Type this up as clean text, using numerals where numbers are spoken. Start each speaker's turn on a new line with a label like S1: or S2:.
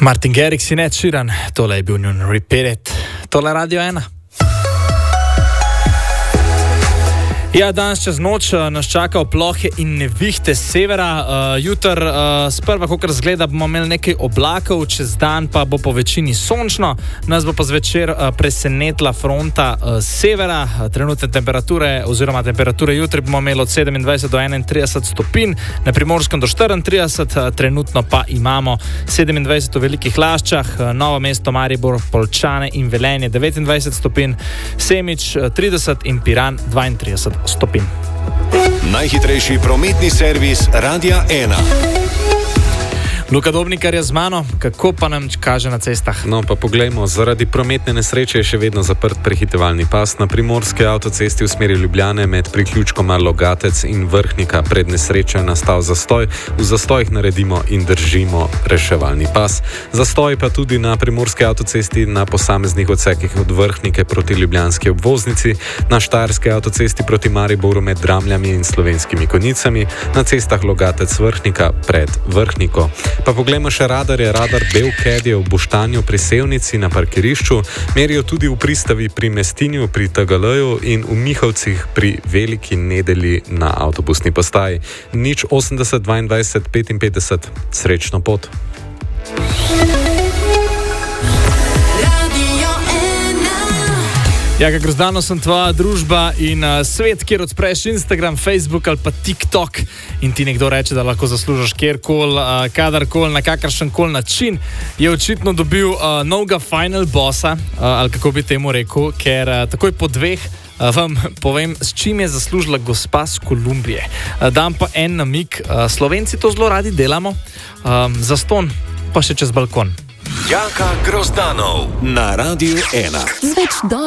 S1: Martin Garrix in Ed Sheeran, tole je bil njun Repeat It, tole Radio 1. Ja, danes čez noč nas čakajo plohe in nevihte s severa. Jutr sprva, kakor zgleda, bomo imeli nekaj oblakov, čez dan pa bo po večini sončno. Nas bo pa zvečer presenetila fronta s severa. Trenutne temperature oziroma temperature jutri bomo imeli od 27 do 31 stopinj, na Primorskem do 34, trenutno pa imamo 27 v Velikih Laščah, Novo mesto, Maribor, Poljčane in Velenje 29 stopinj, Semič 30 in Piran 32 stopinj.
S2: Najhitrejši prometni servis Radia 1.
S1: Luka Dobnikar je z mano, kako pa nam kaže na cestah?
S3: No, pa poglejmo, zaradi prometne nesreče je še vedno zaprt prehitevalni pas na Primorski avtocesti v smeri Ljubljane med priključkoma Logatec in Vrhnika. Pred nesrečo je nastal zastoj, v zastojih naredimo in držimo reševalni pas. Zastoj pa tudi na Primorski avtocesti na posameznih odsekih od Vrhnike proti ljubljanski obvoznici, na Štajerski avtocesti proti Mariboru med Dramljami in Slovenskimi Konjicami, na cestah Logatec Vrhnika pred Vrhniko. Pa poglejmo še radarje. Radar Belked je v Boštanju pri Sevnici na parkirišču, merijo tudi v pristavi pri Mestinju, pri TGL-ju in v Mihovcih pri Veliki Nedelji na avtobusni postaji. 080 22 55, srečno pot.
S1: Ja, kakor zdano sem tvoja družba in svet, kjer odpreš Instagram, Facebook ali pa TikTok in ti nekdo reče, da lahko zaslužiš kjerkoli, kadarkoli, na kakršenkoli način, je očitno dobil novega final bossa, ali kako bi temu rekel, ker takoj po dveh vam povem, s čim je zaslužila gospa z Kolumbije. Dam pa en namig, Slovenci to zelo radi delamo, zastonj pa še čez balkon.
S2: Jaka Grozdanov na Radiu 1.